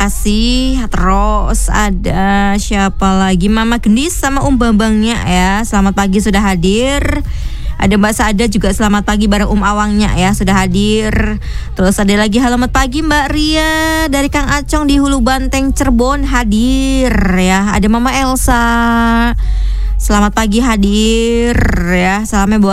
kasih. Terus ada siapa lagi? Mama Gendis sama Bambangnya ya. Selamat pagi sudah hadir. Ada Mbak Saada juga selamat pagi bareng Awangnya ya sudah hadir. Terus ada lagi selamat pagi Mbak Ria dari Kang Acong di Hulu Banteng Cirebon hadir ya. Ada Mama Elsa. Selamat pagi hadir ya. Salamnya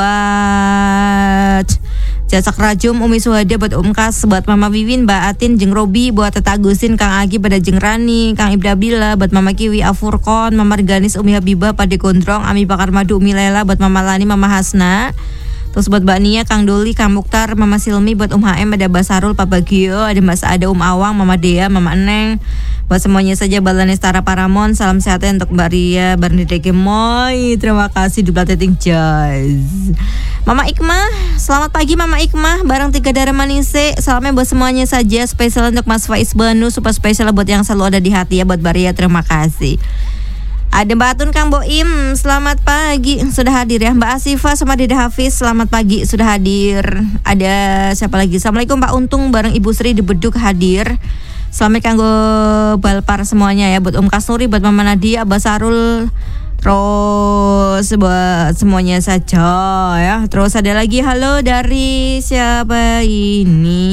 buat Jacak Rajum, Umi Suhada, buat Kas, buat Mama Wiwin, Mbak Atin, Jeng Robi, buat Teta Agusin, Kang Agi, pada Jeng Rani, Kang Ibda Bila, buat Mama Kiwi, Afurkon, Mama Reganis, Umi Habibah, Pade Gondrong, Ami Bakar Madu, Umi Lela, buat Mama Lani, Mama Hasna. Terus buat Mbak Nia, Kang Doli, Kang Mukhtar, Mama Silmi, buat HM, ada Basarul, Pak Bagio, ada Mas Ada, Awang, Mama Dea, Mama Eneng. Buat semuanya saja Balanes Tara Paramon. Salam sehatnya untuk Mbak Ria Barnideke Moy. Terima kasih di Plateting Jazz. Mama Ikmah, selamat pagi Mama Ikmah. Barang Tiga Darah Manise. Salamnya buat semuanya saja. Spesial untuk Mas Faiz Banu. Super spesial buat yang selalu ada di hati ya buat Mbak Ria. Terima kasih. Ada Mbak Atun, Kang Boim, selamat pagi sudah hadir ya. Mbak Asifa sama Dede Hafiz, selamat pagi sudah hadir. Ada siapa lagi? Assalamualaikum Pak Untung bareng Ibu Sri di Beduk hadir. Selamat kanggo Balpar semuanya ya. Buat Kas Nuri, buat Mama Nadia, Abah Sarul. Terus buat semuanya saja ya. Terus ada lagi halo dari siapa ini?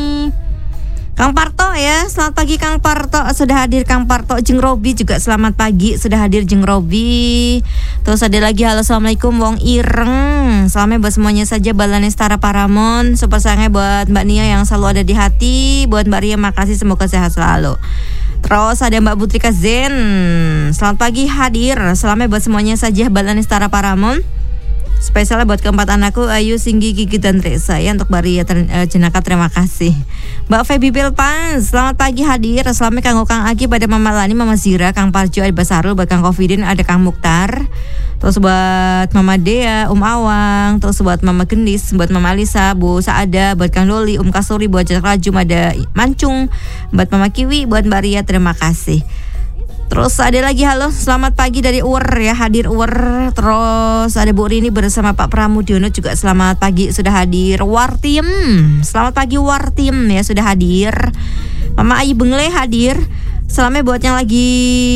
Kang Parto ya, selamat pagi Kang Parto, sudah hadir Kang Parto. Jeng Robi juga selamat pagi, sudah hadir Jeng Robi. Terus ada lagi halo assalamualaikum Wong Ireng. Salamnya buat semuanya saja Balanes Tara Paramon. Super sayangnya buat Mbak Nia yang selalu ada di hati. Buat Mbak Ria makasih semoga sehat selalu. Terus ada Mbak Putrika Zen, selamat pagi hadir. Salamnya buat semuanya saja Balanes Tara Paramon. Spesialnya buat keempat anakku Ayu, Singgi, Gigi, dan Reza ya. Untuk Maria Jenaka terima kasih. Mbak Feby Pilpans, selamat pagi hadir. Selamat kanggo Kang Aki, pada Mama Lani, Mama Zira, Kang Parjo, ada Basarul, buat Kang Kofidin, ada Kang Mukhtar. Terus buat Mama Dea, Awang. Terus buat Mama Gendis, buat Mama Alisa, Bu Saada, buat Kang Loli, Kasuri, buat Jacak Rajum, ada Mancung, buat Mama Kiwi, buat Mbak Ria terima kasih. Terus ada lagi halo selamat pagi dari Uwer ya, hadir Uwer. Terus ada Bu Rini bersama Pak Pramudiono juga selamat pagi sudah hadir. Wartim, selamat pagi Wartim ya sudah hadir. Mama Ayu Bengle hadir. Salamnya buat yang lagi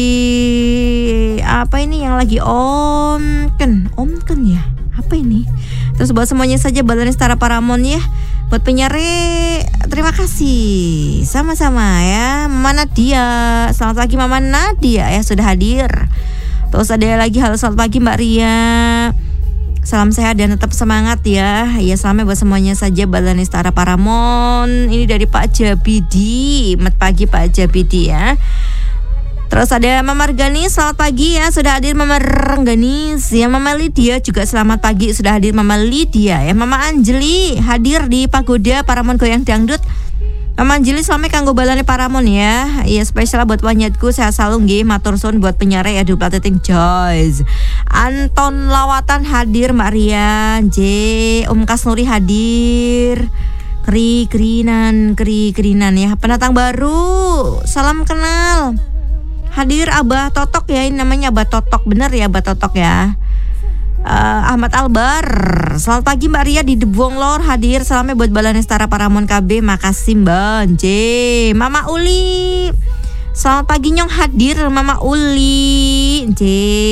apa ini, yang lagi om ken ya, apa ini. Terus buat semuanya saja Balanes Tara Paramon ya. Buat penyare terima kasih sama-sama ya. Mama Nadia, selamat pagi Mama Nadia ya sudah hadir. Terus ada lagi halo selamat pagi Mbak Ria. Salam sehat dan tetap semangat ya. Ya salamnya buat semuanya saja Balanes Tara Paramon. Ini dari Pak Jabidi. Selamat pagi Pak Jabidi ya. Terus ada Mama Reganis, selamat pagi ya sudah hadir Mama Reganis ya. Mama Lydia juga selamat pagi sudah hadir Mama Lydia ya. Mama Anjeli hadir di Pagoda Paramon Goyang Dangdut. Mama Anjeli selamat kanggo Balane Paramon ya. Ya spesial buat wanyatku sehat selalu nggih, matur suwun buat penyiar ya di Plateting Joyce. Anton Lawatan hadir Mbak Rian, J Kas Nuri hadir. Kri-krinan ya. Pendatang baru, salam kenal. Hadir Abah Totok ya, ini namanya Abah Totok, bener ya Abah Totok ya. Ahmad Albar, selamat pagi Mbak Ria di Debong Lor hadir. Salamnya buat Balanes Tara Paramon KB, makasih Mbak J. Mama Uli, selamat pagi Nyong hadir Mama Uli J.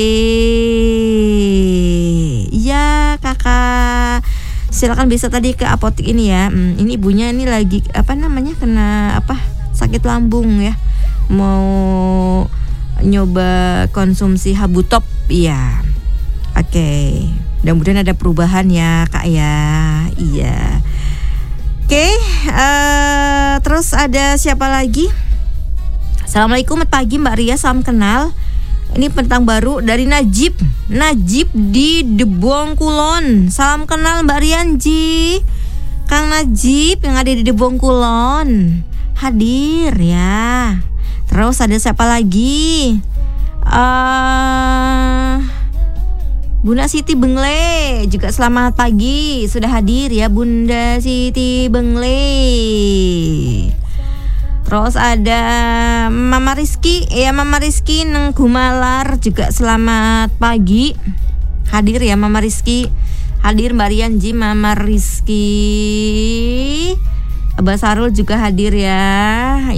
Iya kakak, silakan bisa tadi ke apotek ini ya. Ini ibunya ini lagi apa namanya, kena apa, sakit lambung ya. Mau nyoba konsumsi Habutop ya. Oke. Mudah-mudahan ada perubahan ya Kak ya. Iya. Oke, terus ada siapa lagi? Assalamualaikum, selamat pagi Mbak Ria, salam kenal. Ini pendatang baru dari Najib di Debong Kulon. Salam kenal Mbak Rianji. Kang Najib yang ada di Debong Kulon hadir ya. Terus ada siapa lagi? Bunda Siti Bengle juga selamat pagi sudah hadir ya Bunda Siti Bengle. Terus ada Mama Rizky ya, Mama Rizky neng Gumalar juga selamat pagi hadir ya Mama Rizky. Hadir Mbak Rianji, Mama Rizky. Abah Sarul juga hadir ya.